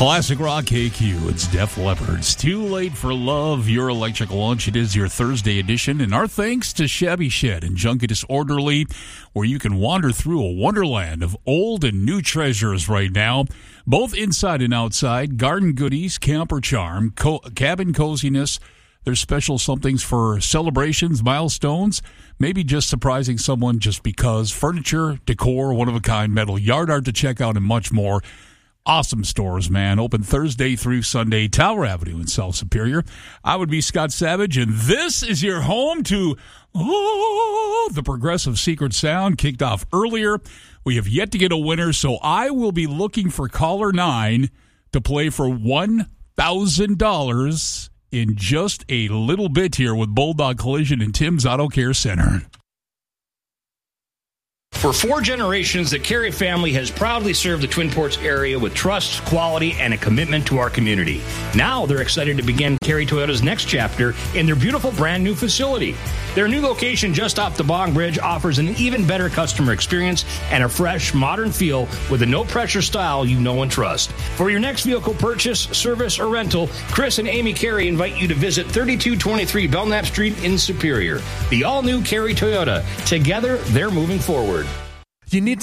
Classic Rock KQ, it's Def Leppard. It's Too Late for Love, your electric lunch. It is your Thursday edition, and our thanks to Shabby Shed and Junkie Disorderly, where you can wander through a wonderland of old and new treasures right now, both inside and outside, garden goodies, camper charm, cabin coziness. There's special somethings for celebrations, milestones, maybe just surprising someone just because, furniture, decor, one-of-a-kind metal, yard art to check out, and much more. Awesome stores, man. Open Thursday through Sunday, Tower Avenue in South Superior. I would be Scott Savage, and this is your home to the Progressive Secret Sound. Kicked off earlier. We have yet to get a winner, so I will be looking for caller 9 to play for $1,000 in just a little bit here with Bulldog Collision and Tim's Auto Care Center. For 4 generations, the Carey family has proudly served the Twin Ports area with trust, quality, and a commitment to our community. Now they're excited to begin Carey Toyota's next chapter in their beautiful brand new facility. Their new location just off the Bong Bridge offers an even better customer experience and a fresh, modern feel with a no-pressure style you know and trust. For your next vehicle purchase, service, or rental, Chris and Amy Carey invite you to visit 3223 Belknap Street in Superior. The all-new Carey Toyota. Together, they're moving forward. You need